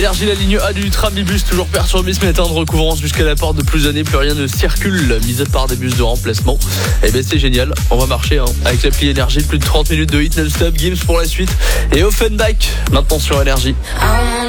Énergie, la ligne A du Tramibus, toujours perturbée ce matin de recouvrance jusqu'à la porte de Plouzanné. Plus rien ne circule, mis à part des bus de remplacement. Eh ben c'est génial, on va marcher avec l'appli Énergie. Plus de 30 minutes de hit non-stop, Gims pour la suite. Et Offenbach, maintenant sur Énergie.